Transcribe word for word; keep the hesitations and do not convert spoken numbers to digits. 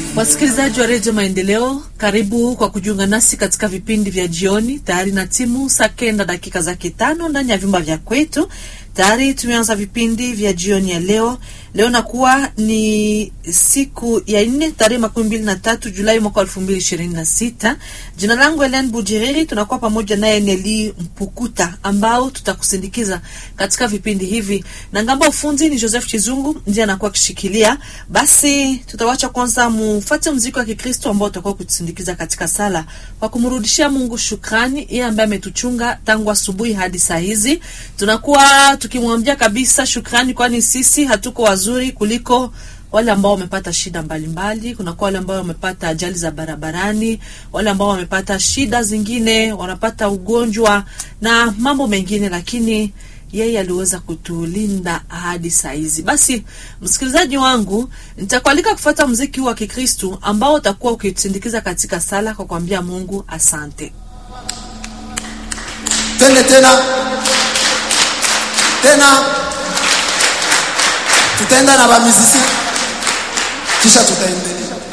Wasikilizaji wa Radio Maendeleo, karibu kwa kujiunga nasi katika vipindi vya jioni. Tayari na timu saa kenda dakika za kitano ndani ya vyumba vya kwetu. Tayari tumeanza vipindi vya jioni ya leo. Leo nakuwa ni siku ya nne tarehe makumi mbili na tatu Julai mwaka elfu mbili ishirini na sita. Jina langu Helen Bujiriri, tunakuwa pamoja naye Neli Mpukuta ambao tutakusindikiza katika vipindi hivi. Na ngamba ufundi ni Joseph Chizungu ndiye anakuwa kishikilia. Basi tutawacha kwanza mufuate muziki wa Kikristo ambao utakuwa kutusindikiza katika sala kwa kumrudishia Mungu shukrani yeye ambaye ametuchunga tangu asubuhi hadi saa hizi. Tunakuwa tukimwambia kabisa shukrani, kwani sisi hatuko wazuri kuliko wale ambao wamepata shida mbalimbali. Kuna kwa wale ambao wamepata ajali za barabarani, wale ambao wamepata shida zingine, wanapata ugonjwa na mambo mengine, lakini yeye aliweza kutulinda hadi saa hizi. Basi msikilizaji wangu, nitakualika kufuata muziki wa Kikristo ambao utakuwa ukitusindikiza katika sala kwa kuambia Mungu asante. Tena tena tena tutaenda na ba musiciens kisha tutaendelea.